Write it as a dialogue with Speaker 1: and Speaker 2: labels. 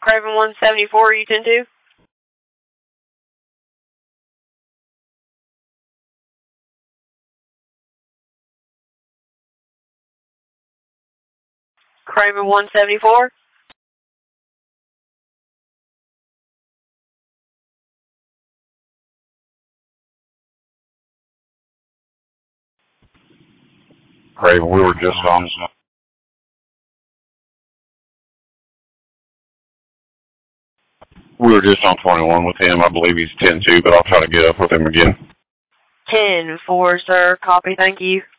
Speaker 1: Craven 174, you 10-2? Craven 174?
Speaker 2: Craven, we were just on. We were just on 21 with him. I believe he's 10-2, but I'll try to get up with him again.
Speaker 1: 10-4, sir. Copy, thank you.